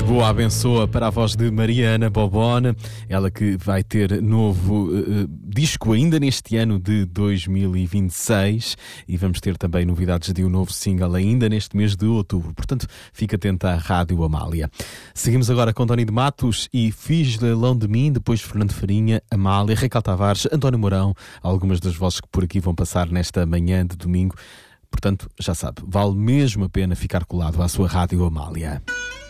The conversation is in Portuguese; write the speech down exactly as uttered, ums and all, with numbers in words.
Lisboa abençoa para a voz de Mariana Bobone, ela que vai ter novo uh, disco ainda neste ano de dois mil e vinte e seis, e vamos ter também novidades de um novo single ainda neste mês de outubro, portanto fica atenta à Rádio Amália. Seguimos agora com Tony de Matos e Fiz Leilão de Mim, depois Fernando Farinha, Amália, Raquel Tavares, António Mourão, algumas das vozes que por aqui vão passar nesta manhã de domingo. Portanto, já sabe, vale mesmo a pena ficar colado à sua Rádio Amália.